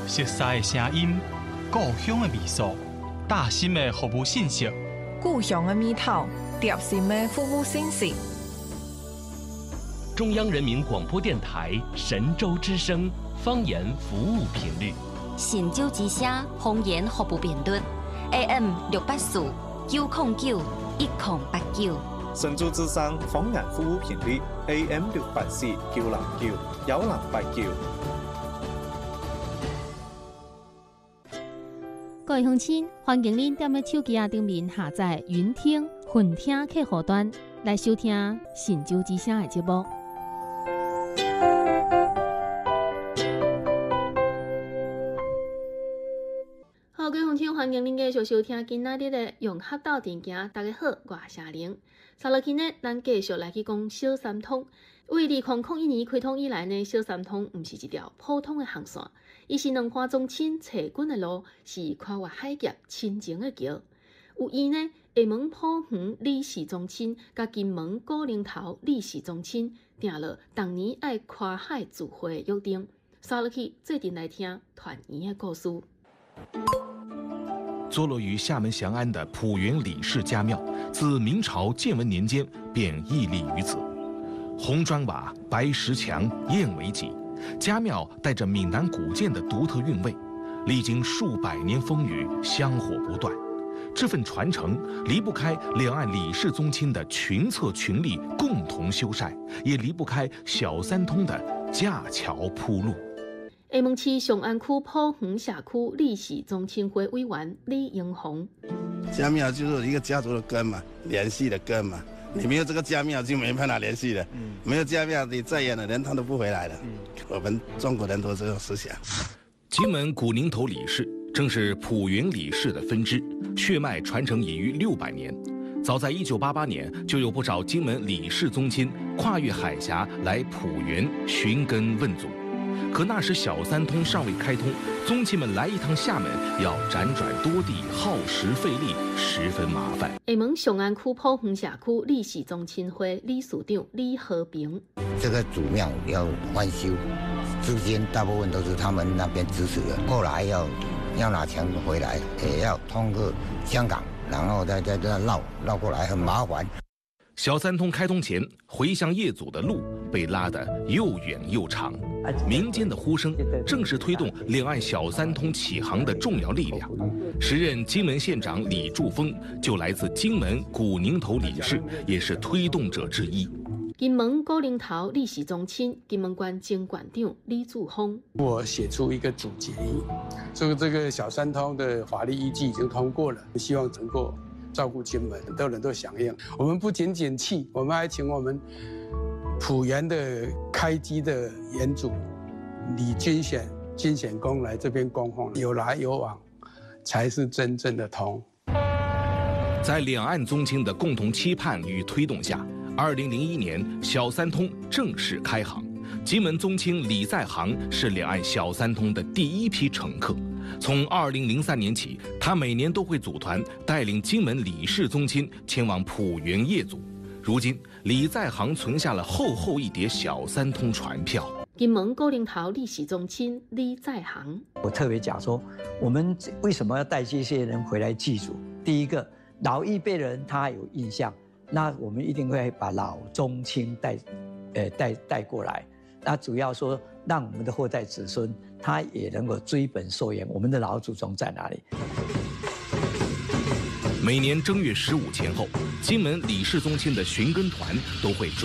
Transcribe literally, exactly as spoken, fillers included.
熟悉的声音，故乡的味素，大心的服务信息， 故乡的味道，贴心的服务信息。 中央人民广播电台神州之声方言服务频率， 神州之声方言服务频率 A M 六八四九零九一零八九。 神州之声方言服務頻率 A M 六八四九零九幺零八九。 各位鄉親，歡迎您踮咧手機啊頂面下載雲聽、雲聽客戶端來收聽神州之聲的節目。好，各位鄉親，歡迎您繼續收聽今仔日的融合到電行。大家好，我是夏玲。三六天呢，咱繼續來去講小三通。為二零零一年開通以來呢，小三通唔是一條普通的航線，伊是兩岸宗親找緊的路，是跨越海峽親情的橋。有伊呢，下門浦園李氏宗親，甲金門古寧頭李氏宗親，訂了當年愛跨海自會的約定。三六去做陣來聽團圓的故事。 坐落於廈門翔安的普元李氏家廟，自明朝建文年間便屹立於此。紅磚瓦、白石牆、燕尾脊，家廟帶着閩南古建的獨特韻味，歷經數百年風雨，香火不斷。這份傳承離不開兩岸李氏宗親的群策群力，共同修繕，也離不開小三通的架橋鋪路。 廈門市上安區浦園社區李氏宗親會委員李英宏， 家廟就是一個家族的根嘛，聯繫的根嘛。你沒有這個家廟就沒辦法聯繫了，嗯、沒有家廟你再遠的人他都不回來了。嗯、我們中國人都有這種思想。 金門古寧頭李氏正是普元李氏的分支，血脈傳承已逾六百年。早在一九八八年，就有不少金門李氏宗親跨越海峽來普元尋根問祖。可那時小三通尚未開通，宗親們來一趟廈門要輾轉多地，耗時費力，十分麻煩。 廈門上安區浦園社區李氏宗親會理事長李和平， 這個祖廟要翻修，資金大部分都是他們那邊支持的。後來要要拿錢回來，也要通過香港，然後再再再繞繞過來，很麻煩。 小三通開通前，回鄉業祖的路被拉得又遠又長，民間的呼聲正是推動兩岸小三通起航的重要力量。時任金門縣長李柱峰就來自金門古寧頭李氏，也是推動者之一。 金門古寧頭李氏宗親，金門縣前縣長李柱峰， 我寫出一個總結，這個這個小三通的法律依據已經通過了，希望能夠照顧金門，很多人都響應。我們不僅僅去，我們還請我們普元的開基的元祖李君顯、君顯公來這邊供奉，有來有往，才是真正的通。 在兩岸宗親的共同期盼與推動下，二零零一年小三通正式開航。金門宗親李在航是兩岸小三通的第一批乘客。從二零零三年起，他每年都會組團帶領金門李氏宗親前往普元業祖。如今，李在航存下了厚厚一疊小三通船票。 金門古寧頭李氏宗親李在航， 我特別講說，我們為什麼要帶這些人回來祭祖？第一個，老一輩人他有印象，那我們一定會把老宗親帶，呃帶帶過來。那主要說，讓我們的後代子孫他也能夠追本溯源，我們的老祖宗在哪裡？ 每年正月十五前後，金門李氏宗親的尋根團都會